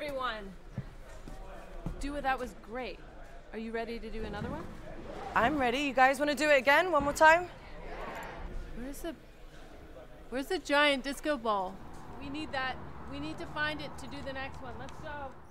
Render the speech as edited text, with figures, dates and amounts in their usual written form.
everyone. Dua, that was great. Are you ready to do another one? I'm ready. You guys want to do it again? One more time? Where's the giant disco ball? We need that. We need to find it to do the next one. Let's go.